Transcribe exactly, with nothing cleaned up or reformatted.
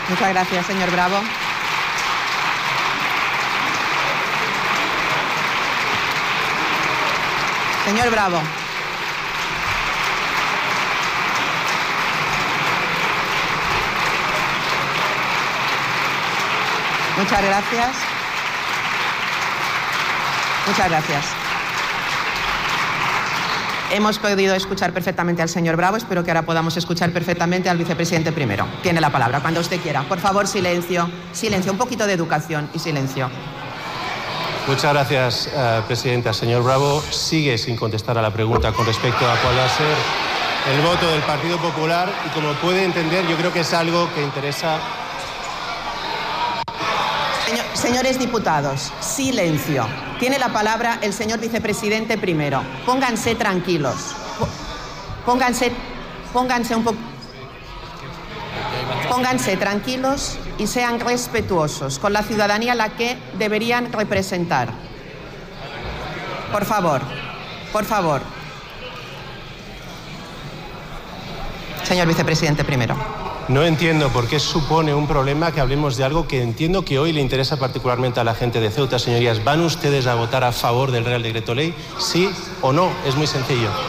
Muchas gracias, señor Bravo. Señor Bravo. Muchas gracias. Muchas gracias. Hemos podido escuchar perfectamente al señor Bravo. Espero que ahora podamos escuchar perfectamente al vicepresidente primero. Tiene la palabra, cuando usted quiera. Por favor, silencio. Silencio. Un poquito de educación y silencio. Muchas gracias, uh, presidenta. Señor Bravo sigue sin contestar a la pregunta con respecto a cuál va a ser el voto del Partido Popular y, como puede entender, yo creo que es algo que interesa. Señor, señores diputados, silencio. Tiene la palabra el señor vicepresidente primero. Pónganse tranquilos. Pónganse, pónganse un poco. Pónganse tranquilos y sean respetuosos con la ciudadanía a la que deberían representar. Por favor, por favor. Señor vicepresidente primero. No entiendo por qué supone un problema que hablemos de algo que entiendo que hoy le interesa particularmente a la gente de Ceuta. Señorías, ¿van ustedes a votar a favor del Real Decreto Ley? ¿Sí o no? Es muy sencillo.